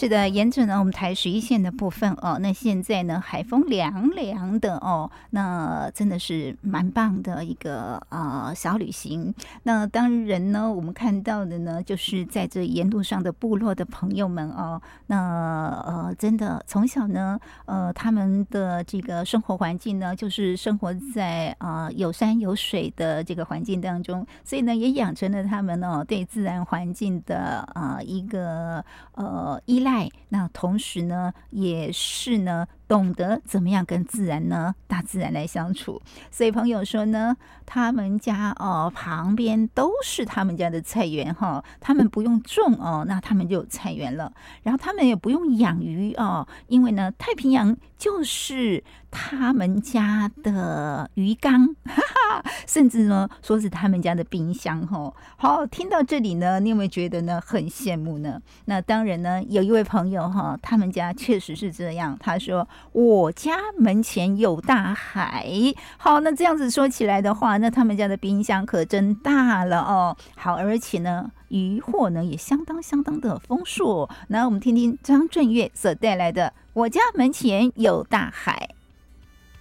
是的，沿着呢我们台11线的部分哦，那现在呢海风凉凉的哦，那真的是蛮棒的一个小旅行。那当然呢，我们看到的呢，就是在这沿路上的部落的朋友们哦，那真的从小呢，他们的这个生活环境呢，就是生活在有山有水的这个环境当中，所以呢，也养成了他们呢对自然环境的一个依赖。那同时呢，也是呢懂得怎么样跟自然呢大自然来相处。所以朋友说呢，他们家旁边都是他们家的菜园哈，他们不用种那他们就有菜园了。然后他们也不用养鱼因为呢太平洋就是他们家的鱼缸，哈哈，甚至呢说是他们家的冰箱好，听到这里呢，你有没有觉得呢很羡慕呢？那当然呢，有一位朋友他们家确实是这样，他说我家门前有大海。好，那这样子说起来的话，那他们家的冰箱可真大了好，而且呢渔获呢也相当的丰硕。那我们听听张震岳所带来的《我家门前有大海》。